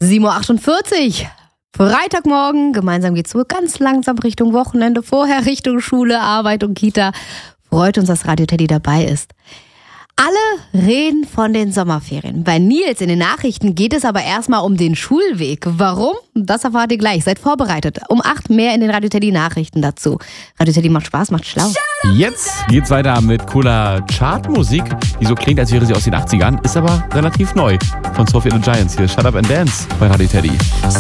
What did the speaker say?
7:48 Uhr. Freitagmorgen, gemeinsam geht's so ganz langsam Richtung Wochenende, vorher Richtung Schule, Arbeit und Kita. Freut uns, dass Radio Teddy dabei ist. Alle reden von den Sommerferien. Bei Nils in den Nachrichten geht es aber erstmal um den Schulweg. Warum? Das erfahrt ihr gleich. Seid vorbereitet. Um 8 mehr in den Radio Teddy Nachrichten dazu. Radio Teddy macht Spaß, macht schlau. Jetzt geht's weiter mit cooler Chartmusik, die so klingt, als wäre sie aus den 80ern, ist aber relativ neu. Von Sophie and the Giants hier. Shut Up and Dance bei Radio Teddy.